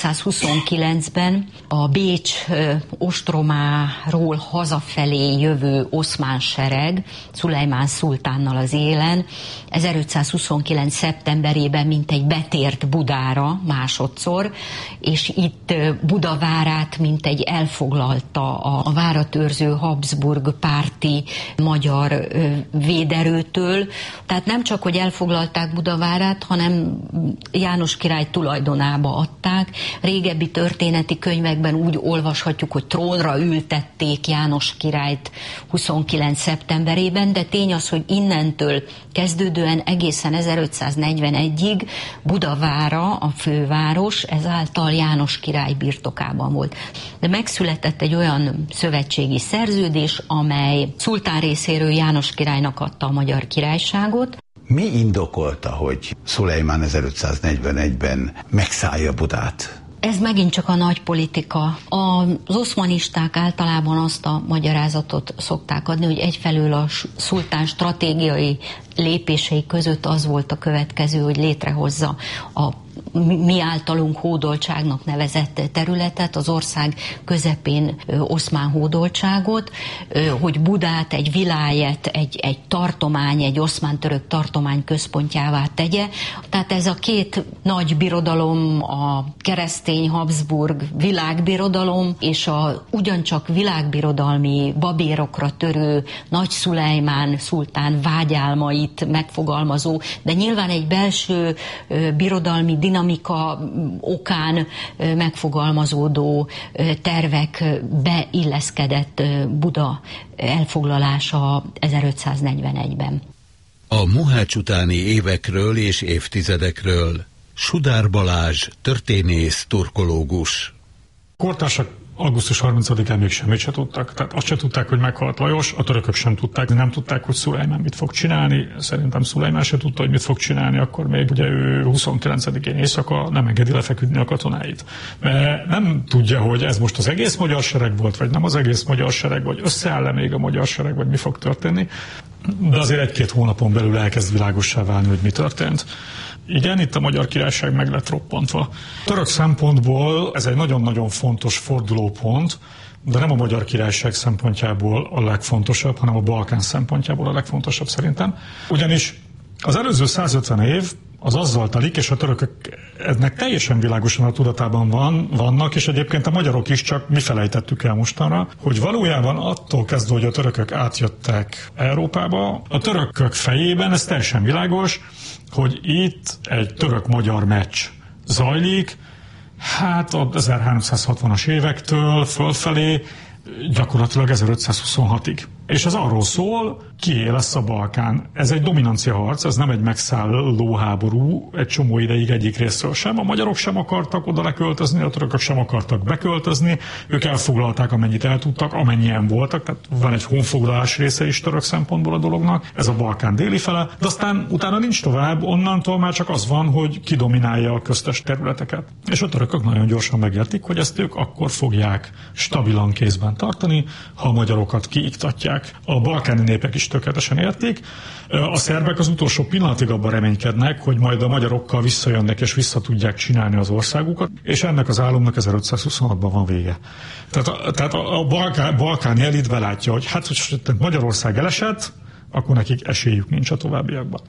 1529-ben a Bécs ostromáról hazafelé jövő oszmán sereg Szulejmán szultánnal az élen 1529. szeptemberében mintegy betért Budára másodszor, és itt Buda várát mintegy elfoglalta a várat őrző Habsburg párti magyar véderőtől. Tehát nem csak, hogy elfoglalták Buda várát, hanem János király tulajdonába adták. Régebbi történeti könyvekben úgy olvashatjuk, hogy trónra ültették János királyt 29. szeptemberében, de tény az, hogy innentől kezdődően egészen 1541-ig Budavára, a főváros, ezáltal János király birtokában volt. De megszületett egy olyan szövetségi szerződés, amely szultán részéről János királynak adta a magyar királyságot. Mi indokolta, hogy Szulejmán 1541-ben megszállja Budát? Ez megint csak a nagy politika. Az oszmanisták általában azt a magyarázatot szokták adni, hogy egyfelől a szultán stratégiai lépései között az volt a következő, hogy létrehozza a mi általunk hódoltságnak nevezett területet, az ország közepén oszmán hódoltságot, hogy Budát egy vilájet, egy tartomány, egy oszmán-török tartomány központjává tegye. Tehát ez a két nagy birodalom, a keresztény Habsburg világbirodalom, és a ugyancsak világbirodalmi babérokra törő Nagy Szulejmán szultán vágyálmait megfogalmazó, de nyilván egy belső birodalmi dinamika okán megfogalmazódó tervek beilleszkedett Buda elfoglalása 1541-ben. A Mohács utáni évekről és évtizedekről Sudár Balázs, történész, turkológus. Kortársak augusztus 30-án még semmit se tudtak. Tehát azt se tudták, hogy meghalt Lajos, a törökök sem tudták, nem tudták, hogy Szulejmán mit fog csinálni. Szerintem Szulejmán se tudta, hogy mit fog csinálni, akkor még ugye ő 29-én éjszaka nem engedi lefeküdni a katonáit. Mert nem tudja, hogy ez most az egész magyar sereg volt, vagy nem az egész magyar sereg, vagy összeáll-e még a magyar sereg, vagy mi fog történni. De azért egy-két hónapon belül elkezd világossá válni, hogy mi történt. Igen, itt a Magyar Királyság meg lett roppantva. Török szempontból ez egy nagyon-nagyon fontos fordulópont, de nem a Magyar Királyság szempontjából a legfontosabb, hanem a Balkán szempontjából a legfontosabb szerintem. Ugyanis az előző 150 év az azzal telik, és a törökök ennek teljesen világosan a tudatában vannak, és egyébként a magyarok is, csak mi felejtettük el mostanra, hogy valójában attól kezdve, hogy a törökök átjöttek Európába, a törökök fejében ez teljesen világos, hogy itt egy török-magyar meccs zajlik, hát a 1360-as évektől fölfelé gyakorlatilag 1526-ig. És ez arról szól, kié lesz a Balkán. Ez egy dominancia harc, ez nem egy megszálló háború, egy csomó ideig egyik részről sem. A magyarok sem akartak oda leköltözni, a törökök sem akartak beköltözni, ők elfoglalták, amennyit el tudtak, amennyien voltak, tehát van egy honfoglalás része is török szempontból a dolognak, ez a Balkán déli fele, de aztán utána nincs tovább, onnantól már csak az van, hogy ki dominálja a köztes területeket. És a törökök nagyon gyorsan megértik, hogy ezt ők akkor fogják stabilan kézben tartani, ha a magyarokat kiiktatják. A balkáni népek is tökéletesen értik. A szerbek az utolsó pillanatig abban reménykednek, hogy majd a magyarokkal visszajönnek és vissza tudják csinálni az országukat, és ennek az álomnak 1526-ban van vége. Tehát a balkáni elit belátja, hogy hát, hogy Magyarország elesett, akkor nekik esélyük nincs a továbbiakban.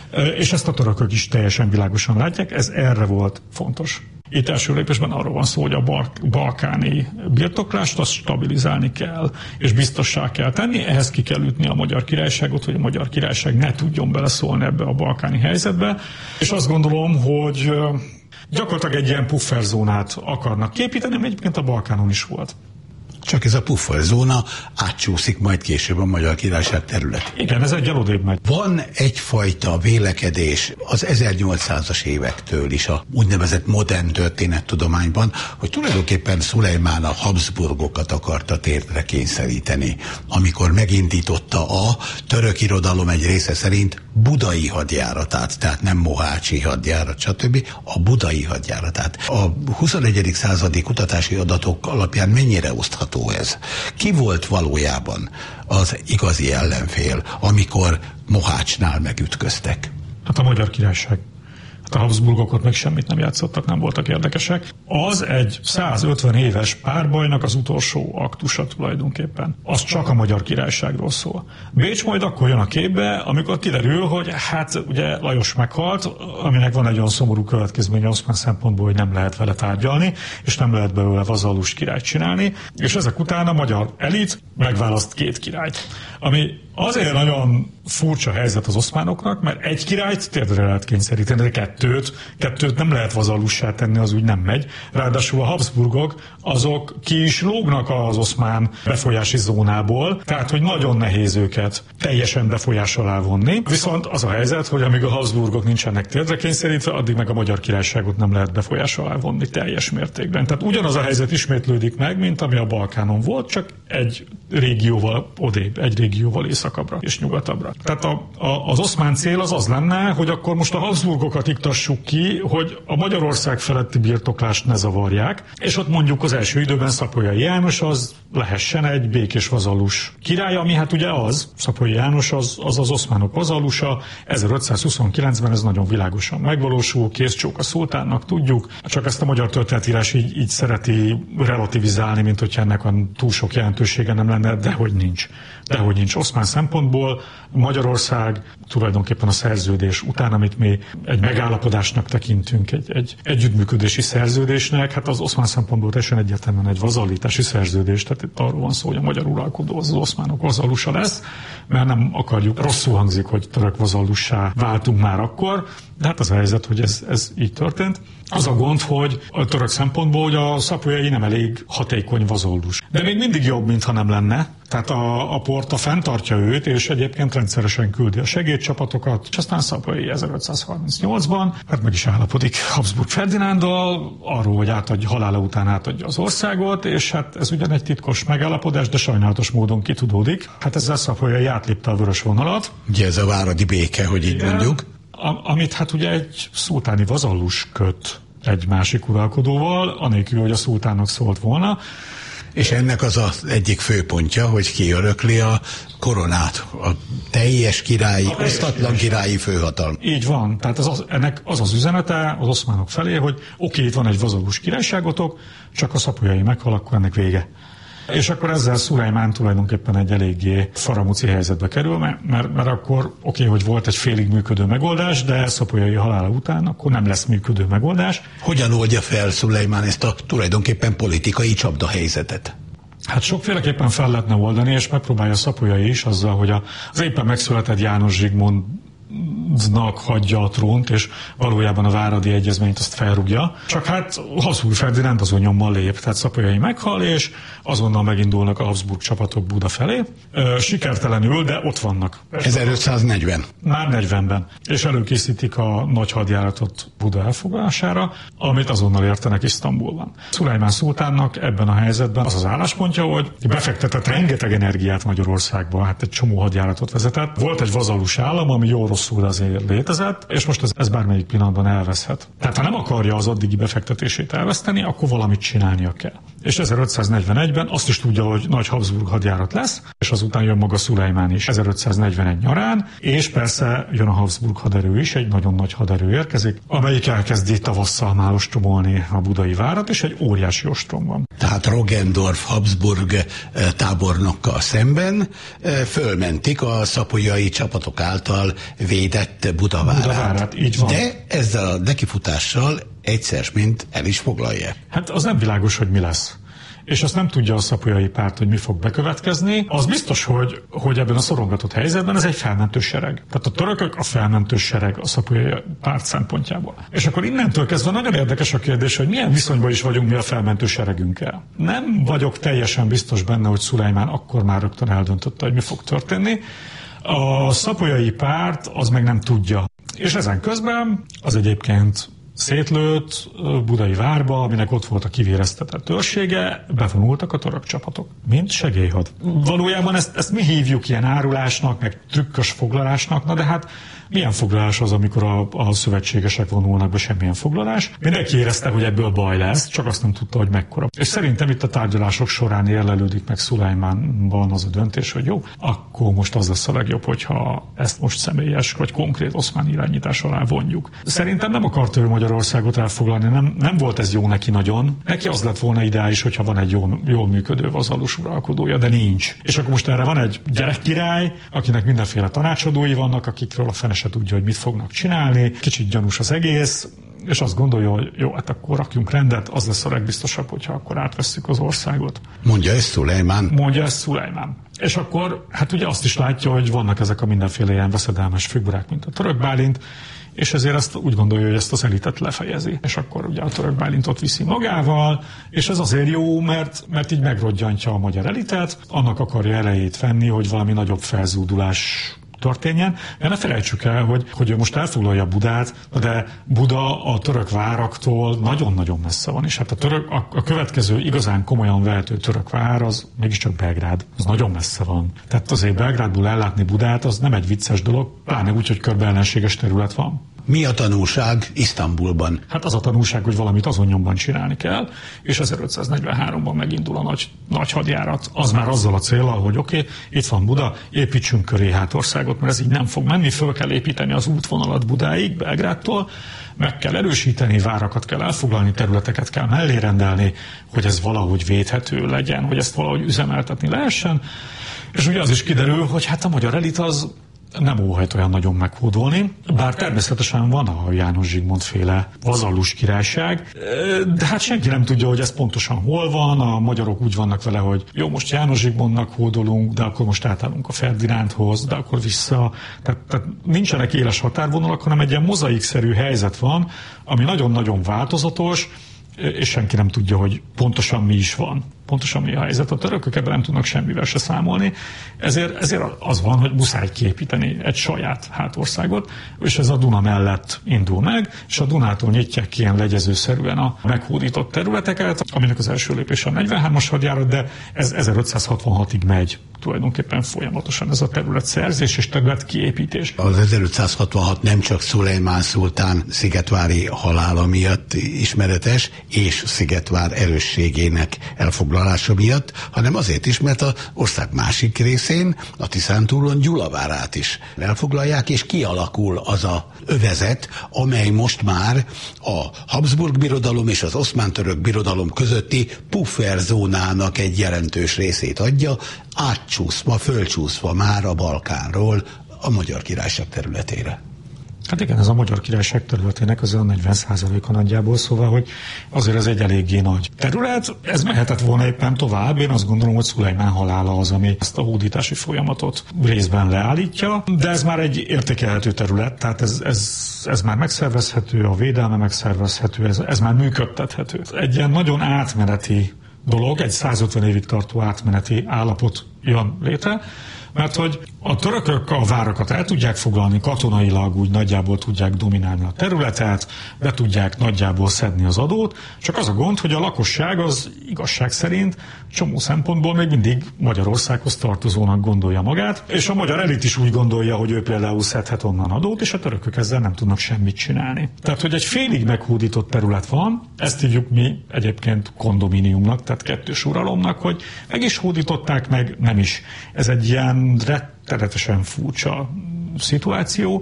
És ezt a törökök is teljesen világosan látják, ez erre volt fontos. Itt első lépésben arról van szó, hogy a balkáni birtoklást azt stabilizálni kell, és biztossá kell tenni, ehhez ki kell ütni a Magyar Királyságot, hogy a Magyar Királyság ne tudjon beleszólni ebbe a balkáni helyzetbe, és azt gondolom, hogy gyakorlatilag egy ilyen pufferzónát akarnak képíteni, ami egyébként a Balkánon is volt. Csak ez a pufferzóna átcsúszik majd később a Magyar Királyság terület. Igen, ez egy elodébb megy. Van egyfajta vélekedés az 1800-as évektől is a úgynevezett modern történettudományban, hogy tulajdonképpen Szulejmán a Habsburgokat akarta térdre kényszeríteni, amikor megindította a török irodalom egy része szerint budai hadjáratát, tehát nem mohácsi hadjárat, stb. A budai hadjáratát. A 21. századi kutatási adatok alapján mennyire osztható ez? Ki volt valójában az igazi ellenfél, amikor Mohácsnál megütköztek? Hát a Magyar Királyság. A Habsburgok ott meg semmit nem játszottak, nem voltak érdekesek. Az egy 150 éves párbajnak az utolsó aktusa tulajdonképpen. Az csak a Magyar Királyságról szól. Bécs majd akkor jön a képbe, amikor kiderül, hogy hát ugye Lajos meghalt, aminek van egy olyan szomorú következménye oszmán szempontból, hogy nem lehet vele tárgyalni, és nem lehet belőle vazallus királyt csinálni, és ezek után a magyar elit megválaszt 2 királyt. Ami azért nagyon furcsa helyzet az oszmánoknak, mert egy királyt térdre lehet kényszeríteni, de kettőt nem lehet vazallussá tenni, az úgy nem megy. Ráadásul a Habsburgok azok ki is lógnak az oszmán befolyási zónából, tehát hogy nagyon nehéz őket teljesen befolyás alá vonni. Viszont az a helyzet, hogy amíg a Habsburgok nincsenek térdre kényszerítve, addig meg a Magyar Királyságot nem lehet befolyás alá vonni teljes mértékben. Tehát ugyanaz a helyzet ismétlődik meg, mint ami a Balkánon volt, csak egy régióval odébb, egy régióval északabbra és nyugatabbra. Tehát az oszmán cél az lenne, hogy akkor most a Habsburgokat iktassuk ki, hogy a Magyarország feletti birtoklást ne zavarják, és ott mondjuk az első időben Szapolyai János az lehessen egy békés vazallus király, ami hát ugye Szapolyai János az oszmánok vazallusa, 1529-ben ez nagyon világosan megvalósul, kézcsók a szultánnak, tudjuk, csak ezt a magyar történetírás így szereti relativizálni, mint hogyha ennek túl sok jelentősége nem lenne, dehogy nincs. Oszmán szempontból Magyarország tulajdonképpen a szerződés után, amit mi egy megállapodásnak tekintünk, egy együttműködési szerződésnek, hát az oszmán szempontból teljesen egyértelműen egy vazallítási szerződés, tehát itt arról van szó, hogy a magyar uralkodó az oszmánok vazallusa lesz, mert nem akarjuk, rosszul hangzik, hogy török vazallussá váltunk már akkor, de hát az a helyzet, hogy ez így történt. Az a gond, hogy a török szempontból, hogy a szapolyai nem elég hatékony vazallus. De még mindig jobb, mintha nem lenne. Tehát a Porta fenntartja őt, és egyébként rendszeresen küldi a segédcsapatokat, és aztán Szapolyai 1538-ban, hát meg is állapodik Habsburg Ferdinánddal arról, hogy halála után átadja az országot, és hát ez ugyan egy titkos megállapodás, de sajnálatos módon kitudódik. Hát ezzel Szapolyai átlépte a vörös vonalat. Ugye ez a váradi béke, hogy így mondjuk. Amit hát ugye egy szultáni vazallus köt egy másik uralkodóval, anélkül, hogy a szultánnak szólt volna. És ennek az egyik főpontja, hogy kiörökli a koronát, a teljes királyi, osztatlan királyi főhatalom. Így van. Tehát ennek az üzenete az oszmánok felé, hogy oké, itt van egy vazallus királyságotok, csak a Szapolyai meghal, akkor ennek vége. És akkor ezzel Szulejmán tulajdonképpen egy eléggé faramúci helyzetbe kerül, mert akkor oké, hogy volt egy félig működő megoldás, de Szapolyai halála után akkor nem lesz működő megoldás. Hogyan oldja fel Szulejmán ezt a tulajdonképpen politikai csapdahelyzetet? Hát sokféleképpen fel lehetne oldani, és megpróbálja Szapolyai is azzal, hogy az éppen megszületett János Zsigmondnak hagyja a trónt, és valójában a váradi egyezményt azt felrúgja. Csak hát Habsburg Ferdinánd azon nyommal lép, tehát Szapolyai meghal, és azonnal megindulnak a Habsburg csapatok Buda felé. Sikertelenül, de ott vannak. 1540. Már 40-ben. És előkészítik a nagy hadjáratot Buda elfoglalására, amit azonnal értenek Isztambulban. Szulejmán szultánnak ebben a helyzetben az álláspontja, hogy befektetett rengeteg energiát Magyarországba, hát egy csomó hadjáratot vezetett. Volt egy vazallus állam, ami jól rosszul azért létezett, és most ez bármelyik pillanatban elveszhet. Tehát ha nem akarja az addigi befektetését elveszteni, akkor valamit csinálnia kell. És 1541-ben azt is tudja, hogy nagy Habsburg hadjárat lesz, és azután jön maga Szulejmán is 1541 nyarán, és persze jön a Habsburg haderő is, egy nagyon nagy haderő érkezik, amelyik elkezdi tavasszal már ostromolni a budai várat, és egy óriási ostrom van. Tehát Roggendorf Habsburg tábornokkal szemben fölmentik a szapolyai csapatok által védett Budavárát. Így van. De ezzel a nekifutással egyszer mint el is foglalja. Hát az nem világos, hogy mi lesz. És azt nem tudja a szapolyai párt, hogy mi fog bekövetkezni. Az biztos, hogy ebben a szorongatott helyzetben ez egy felmentő sereg. Tehát a törökök a felmentő sereg a szapolyai párt szempontjából. És akkor innentől kezdve nagyon érdekes a kérdés, hogy milyen viszonyban is vagyunk mi a felmentő seregünkkel. Nem vagyok teljesen biztos benne, hogy Szulejmán akkor már rögtön eldöntötte, hogy mi fog történni. A szapolyai párt az meg nem tudja. És ezen közben az egyébként szétlőtt budai várba, aminek ott volt a kivéreztetett őrsége, bevonultak a török csapatok, mint segélyhad. Valójában ezt mi hívjuk ilyen árulásnak, meg trükkös foglalásnak, na de hát Milyen foglalás az, amikor a szövetségesek vonulnak be, semmilyen foglalás. Mindenki érezte, hogy ebből baj lesz, csak azt nem tudta, hogy mekkora. És szerintem itt a tárgyalások során érlelődik meg Szulajmánban az a döntés, hogy jó, akkor most az lesz a legjobb, hogyha ezt most személyes vagy konkrét oszmán irányítás alá vonjuk. Szerintem nem akart ő Magyarországot elfoglalni, nem volt ez jó neki nagyon. Neki az lett volna ideális, hogyha van egy jól működő vazallus uralkodója, de nincs. És akkor most erre van egy gyerekkirály, akinek mindenféle tanácsadói vannak, akikről a fene se tudja, hogy mit fognak csinálni. Kicsit gyanús az egész, és azt gondolja, hogy jó, hát akkor rakjunk rendet, az lesz a legbiztosabb, hogyha akkor átvesszük az országot. Mondja ezt Szulejmán? Mondja ezt Szulejmán. És akkor hát ugye azt is látja, hogy vannak ezek a mindenféle ilyen veszedelmes figurák, mint a török Bálint, és ezért ezt úgy gondolja, hogy ezt az elitet lefejezi. És akkor ugye a török Bálintot viszi magával, és ez azért jó, mert így megrodjantja a magyar elitet, annak akarja elejét venni, hogy valami nagyobb felzúdulás történjen. De ne felejtsük el, hogy ő most elfoglalja Budát, de Buda a török váraktól nagyon-nagyon messze van, és hát a következő igazán komolyan vehető török vár az mégiscsak Belgrád. Az nagyon messze van. Tehát azért Belgrádból ellátni Budát az nem egy vicces dolog, pláne úgy, hogy körbe ellenséges terület van. Mi a tanulság Isztambulban? Hát az a tanulság, hogy valamit azon nyomban csinálni kell, és 1543-ban megindul a nagy hadjárat. Az már azzal a céllal, hogy oké, itt van Buda, építsünk köré hátországot, mert ez így nem fog menni, föl kell építeni az útvonalat Budáig, Belgrádtól, meg kell erősíteni, várakat kell elfoglalni, területeket kell mellé rendelni, hogy ez valahogy védhető legyen, hogy ezt valahogy üzemeltetni lehessen. És ugye az is kiderül, hogy hát a magyar elit az nem óhajt olyan nagyon meghódolni, bár természetesen van a János Zsigmond féle vazallus királyság, de hát senki nem tudja, hogy ez pontosan hol van, a magyarok úgy vannak vele, hogy jó, most János Zsigmondnak hódolunk, de akkor most átállunk a Ferdinándhoz, de akkor vissza. Tehát nincsenek éles határvonalak, hanem egy ilyen mozaikszerű helyzet van, ami nagyon-nagyon változatos, és senki nem tudja, hogy pontosan mi is van. Pontosan mi a helyzet. A törökök ebben nem tudnak semmivel se számolni, ezért az van, hogy muszáj kiépíteni egy saját hátországot, és ez a Duna mellett indul meg, és a Dunától nyitják ki ilyen legyezőszerűen a meghódított területeket, aminek az első lépés a 43-as hadjárat, de ez 1566-ig megy tulajdonképpen folyamatosan ez a területszerzés és területkiépítés. Az 1566 nem csak Szulejmán szultán szigetvári halála miatt ismeretes, és Szigetvár erősségének elfoglalása miatt, hanem azért is, mert az ország másik részén, a Tiszántúlon Gyulavárát is elfoglalják, és kialakul az a övezet, amely most már a Habsburg birodalom és az oszmán-török birodalom közötti pufferzónának egy jelentős részét adja, átcsúszva, fölcsúszva már a Balkánról a Magyar Királyság területére. Hát igen, ez a Magyar Királyság területének az a 40%-a nagyjából, szóval, hogy azért ez egy eléggé nagy terület. Ez mehetett volna éppen tovább. Én azt gondolom, hogy Szulejmán halála az, ami ezt a hódítási folyamatot részben leállítja, de ez már egy értékelhető terület, tehát ez már megszervezhető, a védelme megszervezhető, ez már működtethető. Egy ilyen nagyon átmeneti dolog, egy 150 évig tartó átmeneti állapot jön létre, mert hogy a törökök a várakat el tudják foglalni, katonailag úgy nagyjából tudják dominálni a területet, be tudják nagyjából szedni az adót, csak az a gond, hogy a lakosság az igazság szerint csomó szempontból még mindig Magyarországhoz tartozónak gondolja magát, és a magyar elit is úgy gondolja, hogy ő például szedhet onnan adót, és a törökök ezzel nem tudnak semmit csinálni. Tehát, hogy egy félig meghódított terület van, ezt hívjuk mi egyébként kondomíniumnak, tehát kettős uralomnak, hogy meg is hódították, meg nem is. Ez egy ilyen rettenetesen furcsa szituáció,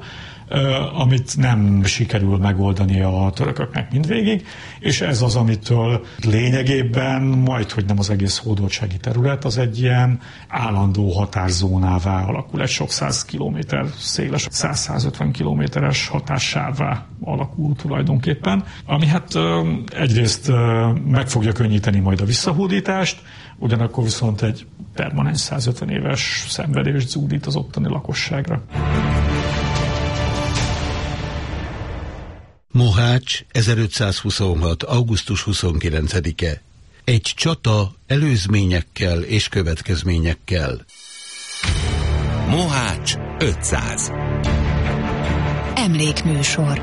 amit nem sikerül megoldani a törököknek mindvégig, és ez az, amitől lényegében majdhogy nem az egész hódoltsági terület, az egy ilyen állandó határzónává alakul, egy sok 100 kilométer széles, 100-150 kilométeres határsává alakul tulajdonképpen, ami hát egyrészt meg fogja könnyíteni majd a visszahódítást, ugyanakkor viszont egy permanens 150 éves szenvedést zúdít az ottani lakosságra. Mohács, 1526. augusztus 29-e. Egy csata előzményekkel és következményekkel. Mohács 500. Emlékműsor.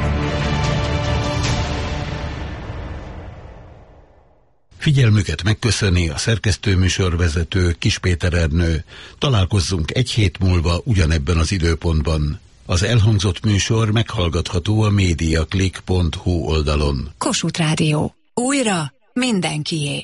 Figyelmüket megköszöni a szerkesztőműsorvezető Kis Péter Ernő. Találkozzunk egy hét múlva ugyanebben az időpontban. Az elhangzott műsor meghallgatható a mediaclick.hu oldalon. Kossuth Rádió. Újra mindenkié.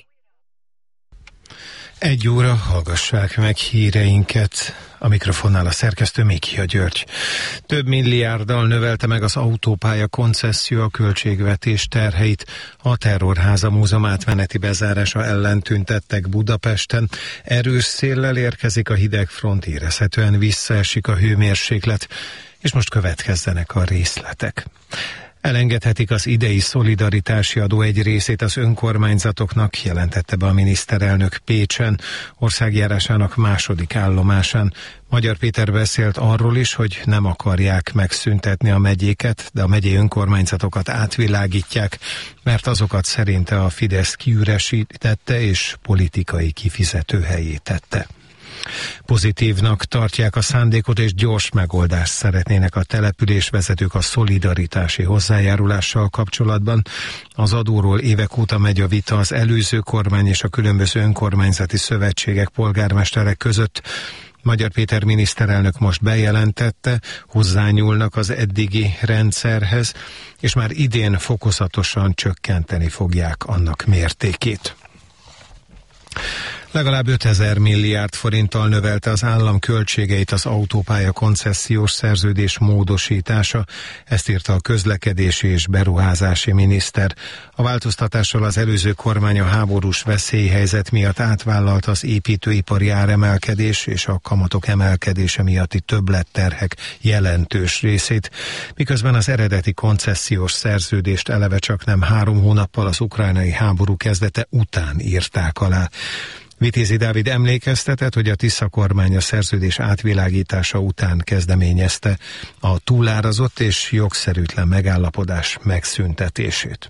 1 óra, hallgassák meg híreinket. A mikrofonnál a szerkesztő Mékia György. Több milliárddal növelte meg az autópálya koncesszió a költségvetés terheit. A Terrorháza Múzeum átmeneti bezárása ellen tüntettek Budapesten. Erős széllel érkezik a hidegfront, érezhetően visszaesik a hőmérséklet, és most következzenek a részletek. Elengedhetik az idei szolidaritási adó egy részét az önkormányzatoknak, jelentette be a miniszterelnök Pécsen, országjárásának második állomásán. Magyar Péter beszélt arról is, hogy nem akarják megszüntetni a megyéket, de a megyei önkormányzatokat átvilágítják, mert azokat szerinte a Fidesz kiüresítette és politikai kifizetőhelyé tette. Pozitívnak tartják a szándékot és gyors megoldást szeretnének a településvezetők a szolidaritási hozzájárulással kapcsolatban. Az adóról évek óta megy a vita az előző kormány és a különböző önkormányzati szövetségek, polgármesterek között. Magyar Péter miniszterelnök most bejelentette, hozzányúlnak az eddigi rendszerhez, és már idén fokozatosan csökkenteni fogják annak mértékét. Legalább 5000 milliárd forinttal növelte az állam költségeit az autópálya koncesziós szerződés módosítása, ezt írta a közlekedési és beruházási miniszter. A változtatással az előző kormány a háborús veszélyhelyzet miatt átvállalt az építőipari áremelkedés és a kamatok emelkedése miatti többletterhek jelentős részét, miközben az eredeti koncesziós szerződést eleve csak nem 3 hónappal az ukrajnai háború kezdete után írták alá. Vitézi Dávid emlékeztetett, hogy a Tisza kormány a szerződés átvilágítása után kezdeményezte a túlárazott és jogszerűtlen megállapodás megszüntetését.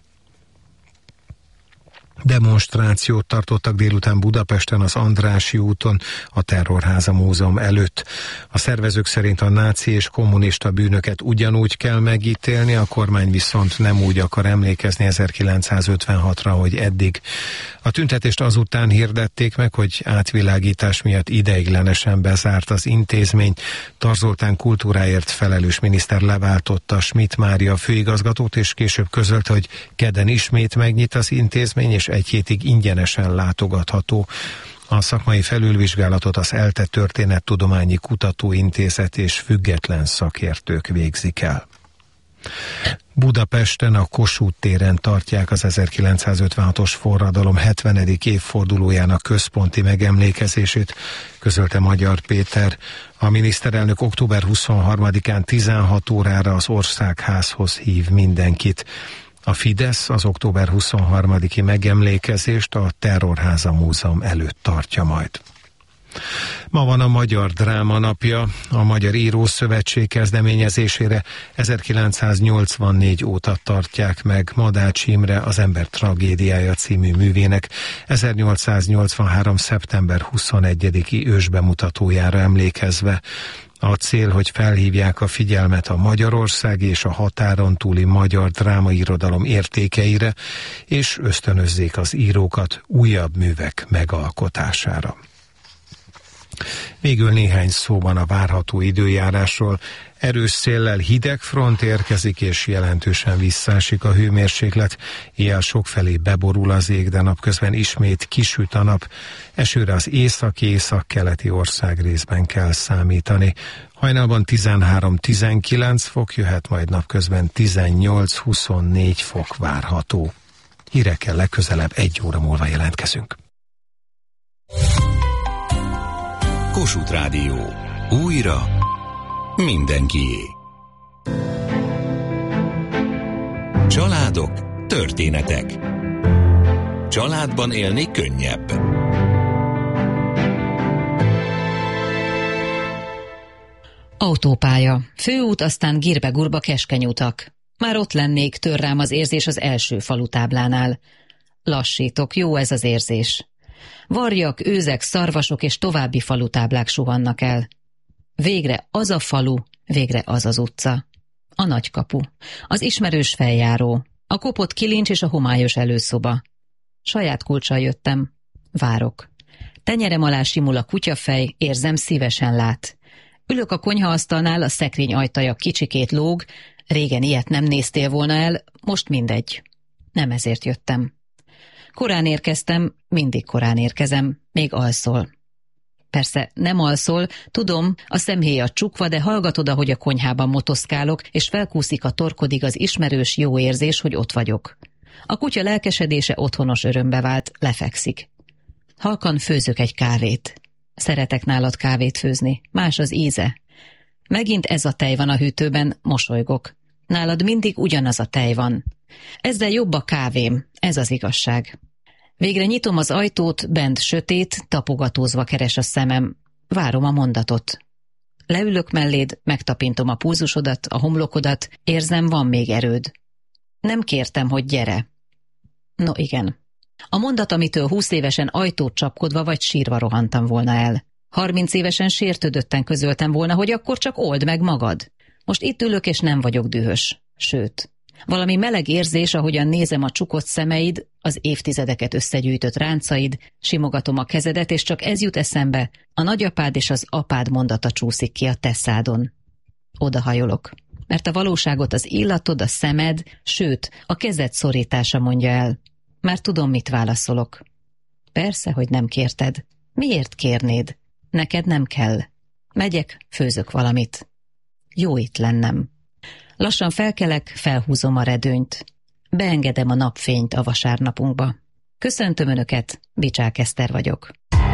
Demonstrációt tartottak délután Budapesten az Andrássy úton, a Terrorháza Múzeum előtt. A szervezők szerint a náci és kommunista bűnöket ugyanúgy kell megítélni, a kormány viszont nem úgy akar emlékezni 1956-ra, hogy eddig. A tüntetést azután hirdették meg, hogy átvilágítás miatt ideiglenesen bezárt az intézmény. Tarz Zoltán kultúráért felelős miniszter leváltotta Schmidt Mária főigazgatót, és később közölte, hogy kedden ismét megnyit az intézmény, és 1 hétig ingyenesen látogatható. A szakmai felülvizsgálatot az ELTE Történettudományi Kutatóintézet és független szakértők végzik el. Budapesten a Kossuth téren tartják az 1956-os forradalom 70. évfordulójának központi megemlékezését, közölte Magyar Péter. A miniszterelnök október 23-án 16 órára az Országházhoz hív mindenkit. A Fidesz az október 23-i megemlékezést a Terrorháza Múzeum előtt tartja majd. Ma van a Magyar Dráma napja. A Magyar Írószövetség kezdeményezésére 1984 óta tartják meg Madács Imre Az ember tragédiája című művének 1883. szeptember 21-i ősbemutatójára emlékezve. A cél, hogy felhívják a figyelmet a magyarországi és a határon túli magyar drámairodalom értékeire, és ösztönözzék az írókat újabb művek megalkotására. Végül néhány szóban a várható időjárásról. Erős széllel hideg front érkezik, és jelentősen visszaesik a hőmérséklet. Éjjel sokfelé beborul az ég, de napközben ismét kisüt a nap. Esőre az észak-észak-keleti országrészben kell számítani. Hajnalban 13-19 fok jöhet, majd napközben 18-24 fok várható. Hírekkel legközelebb 1 óra múlva jelentkezünk. Kossuth Rádió. Újra mindenkié. Családok, történetek. Családban élni könnyebb. Autópálya, főút, aztán Girbe-Gurba keskeny utak. Már ott lennék, tör rám az érzés az első falutáblánál. Lassítok, jó ez az érzés. Varjak, őzek, szarvasok és további falutáblák suhannak el. Végre az a falu, végre az az utca. A nagykapu, az ismerős feljáró, a kopott kilincs és a homályos előszoba. Saját kulccsal jöttem. Várok. Tenyerem alá simul a kutyafej, érzem, szívesen lát. Ülök a konyhaasztalnál, a szekrény ajtaja kicsikét lóg, régen ilyet nem néztél volna el, most mindegy. Nem ezért jöttem. Korán érkeztem, mindig korán érkezem, még alszol. Persze nem alszol, tudom, a szemhéja csukva, de hallgatod, ahogy a konyhában motoszkálok, és felkúszik a torkodig az ismerős jó érzés, hogy ott vagyok. A kutya lelkesedése otthonos örömbe vált, lefekszik. Halkan főzök egy kávét. Szeretek nálad kávét főzni, más az íze. Megint ez a tej van a hűtőben, mosolygok. Nálad mindig ugyanaz a tej van. Ezzel jobb a kávém, ez az igazság. Végre nyitom az ajtót, bent sötét, tapogatózva keres a szemem. Várom a mondatot. Leülök melléd, megtapintom a pulzusodat, a homlokodat, érzem, van még erőd. Nem kértem, hogy gyere. No igen. A mondat, amitől 20 évesen ajtót csapkodva vagy sírva rohantam volna el. 30 évesen sértődötten közöltem volna, hogy akkor csak old meg magad. Most itt ülök, és nem vagyok dühös. Sőt, valami meleg érzés, ahogyan nézem a csukott szemeid, az évtizedeket összegyűjtött ráncaid, simogatom a kezedet, és csak ez jut eszembe, a nagyapád és az apád mondata csúszik ki a te szádon. Odahajolok, mert a valóságot az illatod, a szemed, sőt, a kezed szorítása mondja el. Már tudom, mit válaszolok. Persze, hogy nem kérted. Miért kérnéd? Neked nem kell. Megyek, főzök valamit. Jó itt lennem. Lassan felkelek, felhúzom a redőnyt. Beengedem a napfényt a vasárnapunkba. Köszöntöm Önöket, Bicsák Eszter vagyok.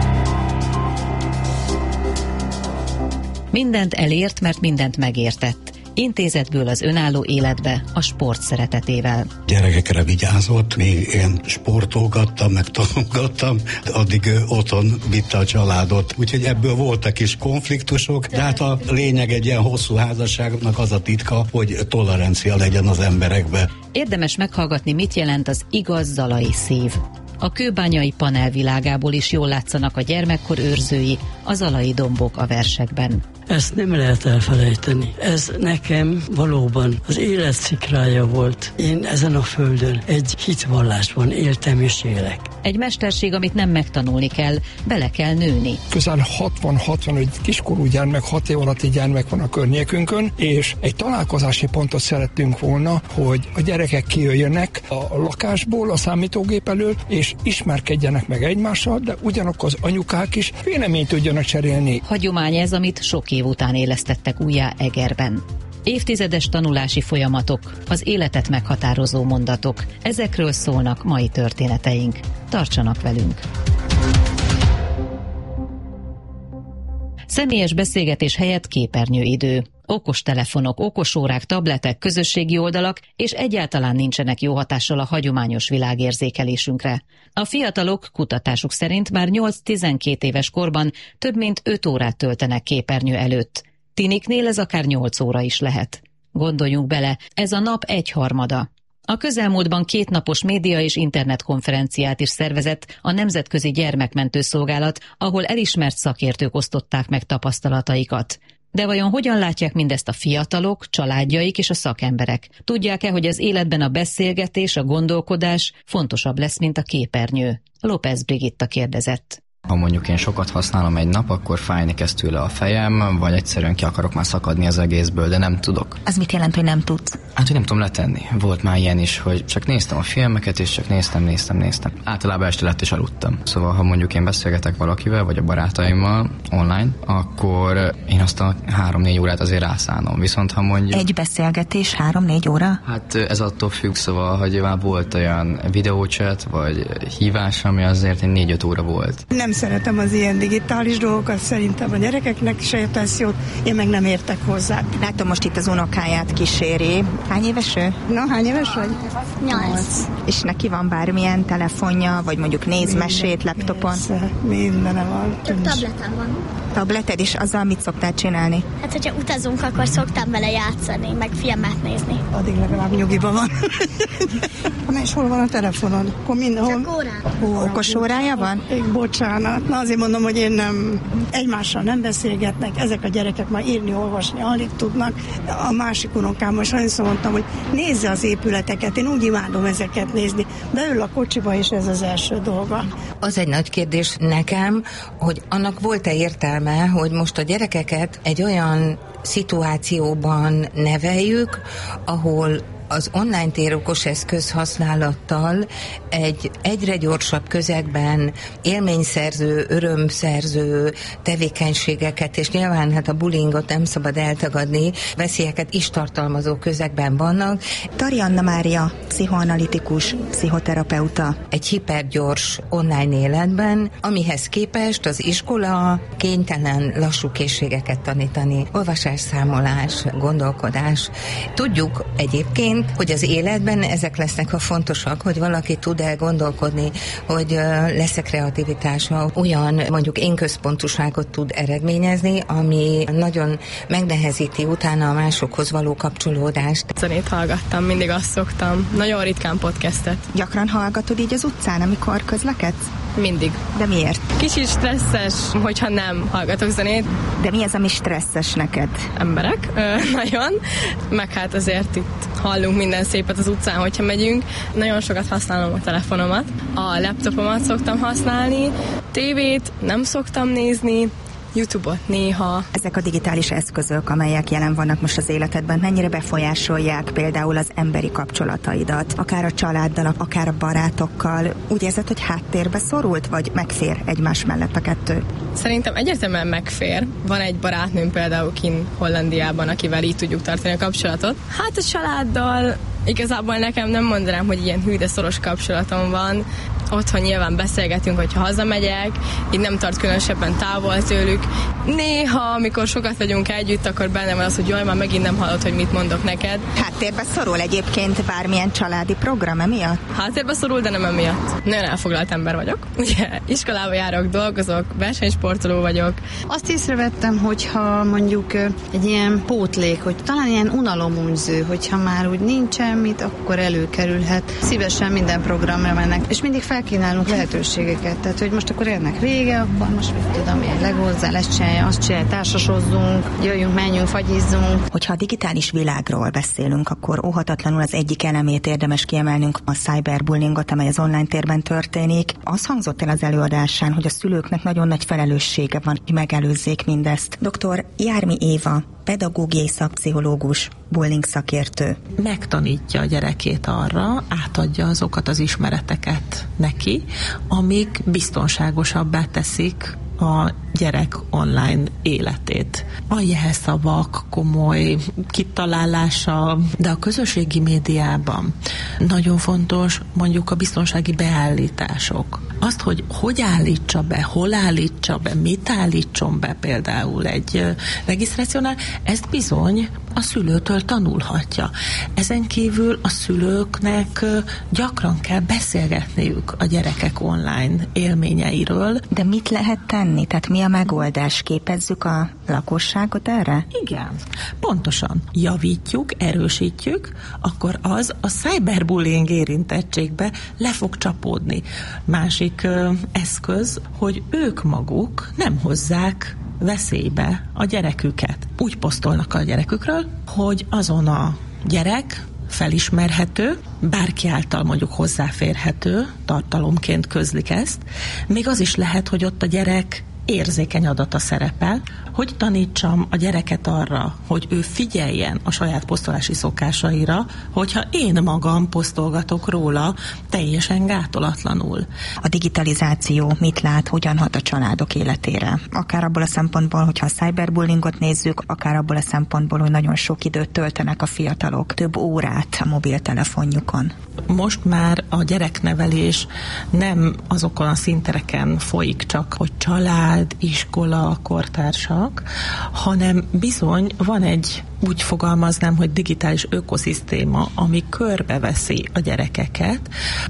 Mindent elért, mert mindent megértett. Intézetből az önálló életbe, a sport szeretetével. Gyerekekre vigyázott, még én sportolgattam, meg tanulgattam, addig otthon vitte a családot. Úgyhogy ebből voltak is konfliktusok, de hát a lényeg egy ilyen hosszú házasságnak az a titka, hogy tolerancia legyen az emberekbe. Érdemes meghallgatni, mit jelent az igaz zalai szív. A kőbányai panel világából is jól látszanak a gyermekkor őrzői, a zalai dombok a versekben. Ezt nem lehet elfelejteni. Ez nekem valóban az élet szikrája volt. Én ezen a földön egy hitvallásban éltem és élek. Egy mesterség, amit nem megtanulni kell, bele kell nőni. Közel 60-65 kiskorú gyermek, 6 év alatti gyermek van a környékünkön, és egy találkozási pontot szerettünk volna, hogy a gyerekek kijöjjenek a lakásból, a számítógép elől, és ismerkedjenek meg egymással, de ugyanakkor az anyukák is véleményt tudjanak cserélni. Hagyomány ez, amit sok év után élesztettek újjá Egerben. Évtizedes tanulási folyamatok, az életet meghatározó mondatok, ezekről szólnak mai történeteink. Tartsanak velünk! Személyes beszélgetés helyett képernyőidő. Okostelefonok, okosórák, tabletek, közösségi oldalak, és egyáltalán nincsenek jó hatással a hagyományos világérzékelésünkre. A fiatalok kutatásuk szerint már 8-12 éves korban több mint 5 órát töltenek képernyő előtt. Tiniknél ez akár 8 óra is lehet. Gondoljunk bele, ez a nap 1/3. A közelmúltban 2 napos média és internetkonferenciát is szervezett a Nemzetközi Gyermekmentő Szolgálat, ahol elismert szakértők osztották meg tapasztalataikat. De vajon hogyan látják mindezt a fiatalok, családjaik és a szakemberek? Tudják-e, hogy az életben a beszélgetés, a gondolkodás fontosabb lesz, mint a képernyő? López Brigitta kérdezett. Ha mondjuk én sokat használom egy nap, akkor fájni kezd tőle a fejem, vagy egyszerűen ki akarok már szakadni az egészből, de nem tudok. Az mit jelent, hogy nem tudsz? Hát, hogy nem tudom letenni. Volt már ilyen is, hogy csak néztem a filmeket, és csak néztem. Általában este lett és aludtam. Szóval, ha mondjuk én beszélgetek valakivel, vagy a barátaimmal online, akkor én azt a 3-4 órát azért rászánom. Viszont ha mondjuk... Egy beszélgetés 3-4 óra? Hát ez attól függ, szóval, hogy már volt olyan videóchat, vagy hívás, ami azért 4-5 óra volt. Nem szeretem az ilyen digitális dolgokat, szerintem a gyerekeknek se tesz jót, én meg nem értek hozzá. Látom, most itt az unokáját kíséri. Hány éves ő? Na, hány éves vagy? 8. És neki van bármilyen telefonja, vagy mondjuk néz mesét laptopon? Persze, mindene van. Csak tabletem van. Tableted, és azzal mit szoktál csinálni? Hát, hogyha utazunk, akkor szoktam vele játszani, meg filmet nézni. Addig legalább nyugiban van. Na, és hol van a telefonod? Akkor mindenhol. Csak órán. Okos órája van? Bocsánat. Na, azért mondom, hogy én nem, egymással nem beszélgetnek, ezek a gyerekek már írni, olvasni alig tudnak. A másik unokám most annyiszor mondtam, hogy nézze az épületeket, én úgy imádom ezeket nézni, de ül a kocsiba, és ez az első dolga. Az egy nagy kérdés nekem, hogy annak volt-e értelme, hogy most a gyerekeket egy olyan szituációban neveljük, ahol az online térokos eszköz használattal egy egyre gyorsabb közegben élményszerző, örömszerző tevékenységeket, és nyilván hát a bullyingot nem szabad eltagadni, veszélyeket is tartalmazó közegben vannak. Tari Anna Mária, pszichoanalitikus, pszichoterapeuta. Egy hipergyors online életben, amihez képest az iskola kénytelen lassú készségeket tanítani. Olvasás, számolás, gondolkodás. Tudjuk egyébként, hogy az életben ezek lesznek a fontosak, hogy valaki tud-e gondolkodni, hogy lesz-e kreativitása, olyan mondjuk én központúságot tud eredményezni, ami nagyon megnehezíti utána a másokhoz való kapcsolódást. Zenét hallgattam, mindig azt szoktam. Nagyon ritkán podcastet. Gyakran hallgatod így az utcán, amikor közlekedsz? Mindig. De miért? Kicsit stresszes, hogyha nem hallgatok zenét. De mi az, ami stresszes neked? Emberek, nagyon. Meg hát azért itt hallunk minden szépet az utcán, hogyha megyünk. Nagyon sokat használom a telefonomat. A laptopomat szoktam használni. tévét nem szoktam nézni. YouTube-ot néha. Ezek a digitális eszközök, amelyek jelen vannak most az életedben, mennyire befolyásolják például az emberi kapcsolataidat, akár a családdal, akár a barátokkal? Úgy érzed, hogy háttérbe szorult, vagy megfér egymás mellett a kettő? Szerintem egyértelműen megfér. Van egy barátnőm például kint Hollandiában, akivel így tudjuk tartani a kapcsolatot. Hát a családdal igazából nekem nem mondanám, hogy ilyen hű, de szoros kapcsolatom van. Otthon nyilván beszélgetünk, hogyha hazamegyek, így nem tart különösebben távol tőlük. Néha, amikor sokat vagyunk együtt, akkor benne van az, hogy jaj, már megint nem hallod, hogy mit mondok neked. Háttérbe szorul egyébként bármilyen családi program emiatt? Háttérbe szorul, de nem emiatt. Nagyon elfoglalt ember vagyok. Ugye, iskolába járok, dolgozok, versenysportoló vagyok. Azt észrevettem, hogyha mondjuk egy ilyen pótlék, hogy talán ilyen unaloműző, hogyha már úgy nincs semmit, akkor előkerülhet. Szívesen minden programra mennek, és mindig felkínálunk lehetőségeket. Tehát, hogy most akkor ennek vége, akkor most mit tudom én, legozzál, ezt csinálja, azt csinálja, társasozzunk, jöjjünk, menjünk, fagyizzunk. Hogyha a digitális világról beszélünk, akkor óhatatlanul az egyik elemét érdemes kiemelnünk, a cyberbullyingot, amely az online térben történik. Az hangzott el az előadásán, hogy a szülőknek nagyon nagy felelőssége van, hogy megelőzzék mindezt. Dr. Jármi Éva, pedagógiai szakpszichológus, bullying szakértő. Megtanítja a gyerekét arra, átadja azokat az ismereteket neki, amik biztonságosabbá teszik a gyerek online életét. A jelszavak komoly kitalálása, de a közösségi médiában nagyon fontos mondjuk a biztonsági beállítások. Azt, hogy állítsa be, hol állítsa be, mit állítson be például egy regisztrációnál, ezt bizony a szülőtől tanulhatja. Ezen kívül a szülőknek gyakran kell beszélgetniük a gyerekek online élményeiről. De mit lehet tenni? Tehát mi a megoldás? Képezzük a lakosságot erre? Igen, pontosan. Javítjuk, erősítjük, akkor az a cyberbullying érintettségbe le fog csapódni. Másik eszköz, hogy ők maguk nem hozzák veszélybe a gyereküket. Úgy posztolnak a gyerekükről, hogy azon a gyerek felismerhető, bárki által mondjuk hozzáférhető tartalomként közlik ezt. Még az is lehet, hogy ott a gyerek érzékeny adata szerepel, hogy tanítsam a gyereket arra, hogy ő figyeljen a saját posztolási szokásaira, hogyha én magam posztolgatok róla teljesen gátolatlanul. A digitalizáció mit lát, hogyan hat a családok életére? Akár abból a szempontból, hogyha a cyberbullyingot nézzük, akár abból a szempontból, hogy nagyon sok időt töltenek a fiatalok, több órát a mobiltelefonjukon. Most már a gyereknevelés nem azokon a szintereken folyik csak, hogy család, iskola, kortársak, hanem bizony van egy, úgy fogalmaznám, hogy digitális ökoszisztéma, ami körbeveszi a gyerekeket.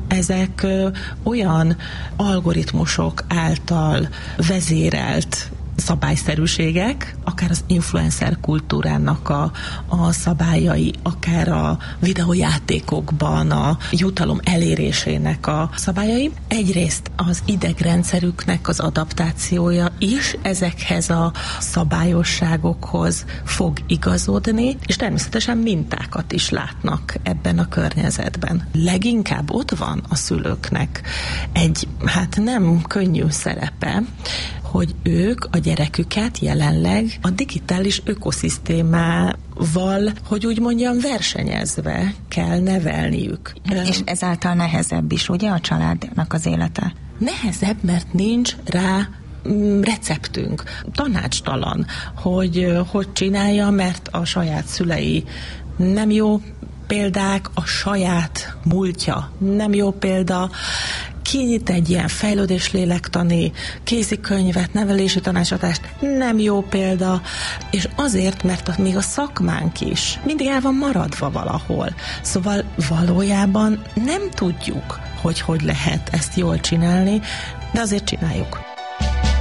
Ezek olyan algoritmusok által vezérelt szabályszerűségek, akár az influencer kultúrának a szabályai, akár a videójátékokban a jutalom elérésének a szabályai. Egyrészt az idegrendszerüknek az adaptációja is ezekhez a szabályosságokhoz fog igazodni, és természetesen mintákat is látnak ebben a környezetben. Leginkább ott van a szülőknek egy, nem könnyű szerepe, hogy ők a gyereküket jelenleg a digitális ökoszisztémával, hogy úgy mondjam, versenyezve kell nevelniük. És ezáltal nehezebb is, ugye, a családnak az élete? Nehezebb, mert nincs rá receptünk. Tanácstalan, hogy csinálja, mert a saját szülei nem jó példák, a saját múltja nem jó példa, kinyit egy ilyen fejlődéslélektani kézikönyvet, nevelési tanácsadást, nem jó példa, és azért, mert még a szakmánk is mindig el van maradva valahol. Szóval valójában nem tudjuk, hogy lehet ezt jól csinálni, de azért csináljuk.